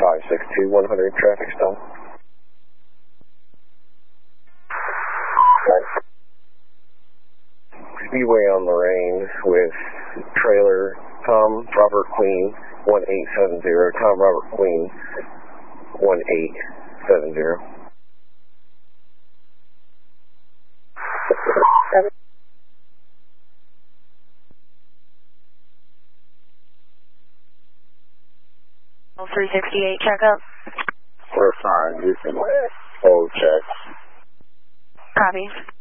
562 100 traffic stop. Speedway on Lorraine with trailer Tom Robert Queen 1870, Tom Robert Queen 1870. All 368 checkup. We're fine. You can hold check. Copy.